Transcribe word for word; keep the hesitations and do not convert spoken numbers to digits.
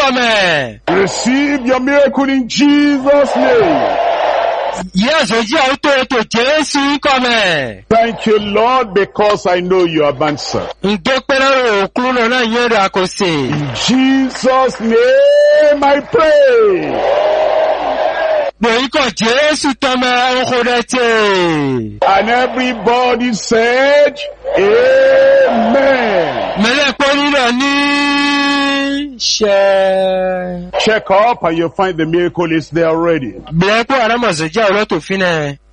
come. Receive your miracle in Jesus' name. Yes, auto to Jesu come. Thank you, Lord, because I know you have answered. In Jesus' name I pray. And everybody said, Amen. Check up and you'll find the miracle is there already.